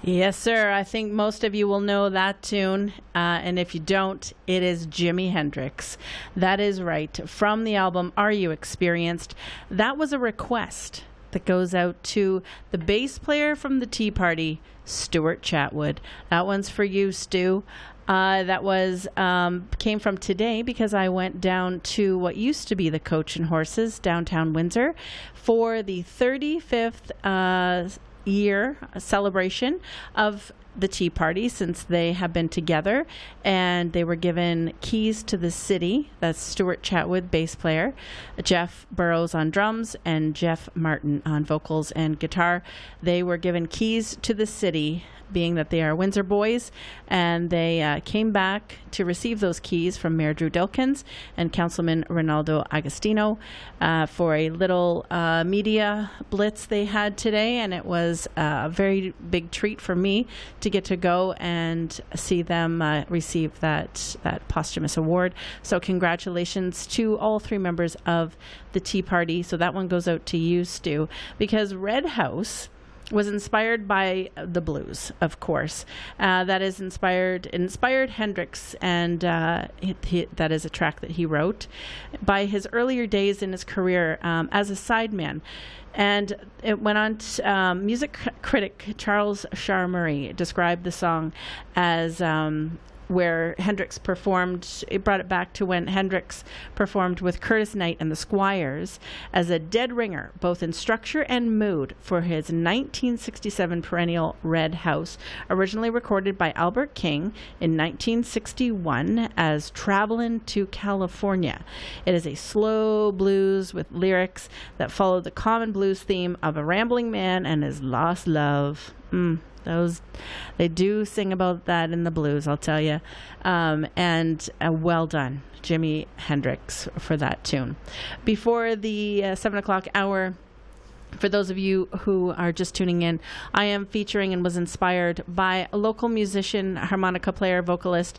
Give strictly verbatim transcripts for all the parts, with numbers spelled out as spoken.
Yes, sir. I think most of you will know that tune. Uh, and if you don't, it is Jimi Hendrix. That is right. From the album Are You Experienced? That was a request that goes out to the bass player from the Tea Party, Stuart Chatwood. That one's for you, Stu. Uh, that was um, came from today because I went down to what used to be the Coach and Horses, downtown Windsor, for the thirty-fifth uh, year celebration of the Tea Party, since they have been together, and they were given keys to the city. That's Stuart Chatwood, bass player, Jeff Burrows on drums, and Jeff Martin on vocals and guitar. They were given keys to the city, being that they are Windsor boys, and they uh, came back to receive those keys from Mayor Drew Dilkins and Councilman Ronaldo Agostino uh, for a little uh, media blitz they had today, and it was a very big treat for me to get to go and see them uh, receive that that posthumous award. So congratulations to all three members of the Tea Party. So that one goes out to you, Stu, because Red House was inspired by the blues, of course. Uh, that is inspired inspired Hendrix, and uh, he, he, that is a track that he wrote by his earlier days in his career um, as a sideman. And it went on to, um, music c- critic Charles Shar Murray described the song as um, where Hendrix performed, it brought it back to when Hendrix performed with Curtis Knight and the Squires as a dead ringer, both in structure and mood, for his nineteen sixty-seven perennial Red House, originally recorded by Albert King in nineteen sixty-one as Travelin' to California. It is a slow blues with lyrics that follow the common blues theme of a rambling man and his lost love. Mm. Those, they do sing about that in the blues, I'll tell you. Um, and uh, well done, Jimi Hendrix, for that tune. Before the uh, seven o'clock hour, for those of you who are just tuning in, I am featuring and was inspired by a local musician, harmonica player, vocalist,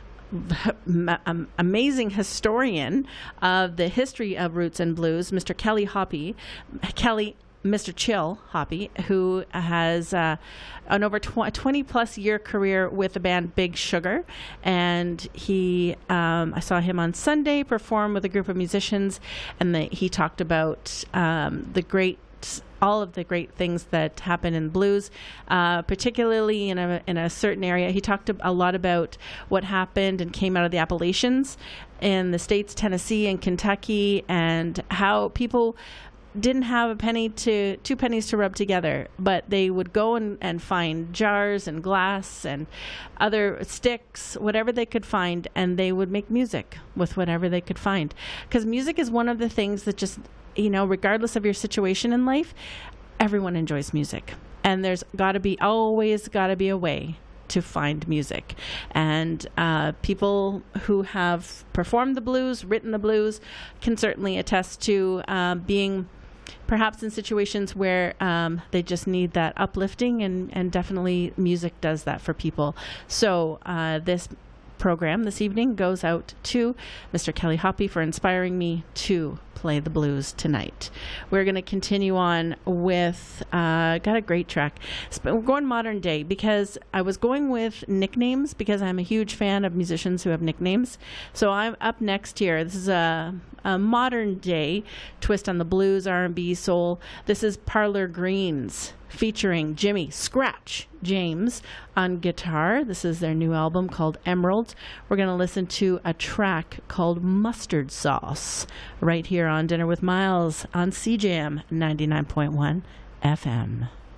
Um, amazing historian of the history of roots and blues, Mister Kelly Hoppy. Kelly Mister Chill Hoppy, who has uh, an over tw- twenty plus year career with the band Big Sugar, and he um, I saw him on Sunday perform with a group of musicians, and the, he talked about um, the great all of the great things that happen in blues, uh, particularly in a in a certain area. He talked a lot about what happened and came out of the Appalachians in the states, Tennessee and Kentucky, and how people didn't have a penny to two pennies to rub together, but they would go and, and find jars and glass and other sticks, whatever they could find, and they would make music with whatever they could find. Because music is one of the things that just, you know, regardless of your situation in life, everyone enjoys music. And there's got to be, always got to be a way to find music. And uh, people who have performed the blues, written the blues, can certainly attest to uh, being perhaps in situations where um, they just need that uplifting, and, and definitely music does that for people. So uh, this program this evening goes out to Mister Kelly Hoppy for inspiring me to play the blues tonight. We're going to continue on with, uh, got a great track. We're going modern day because I was going with nicknames because I'm a huge fan of musicians who have nicknames. So I'm up next here. This is a, a modern day twist on the blues, R and B, soul. This is Parlor Greens featuring Jimmy Scratch James on guitar. This is their new album called Emerald. We're going to listen to a track called Mustard Sauce right here on Dinner with Miles on C J M ninety-nine point one F M.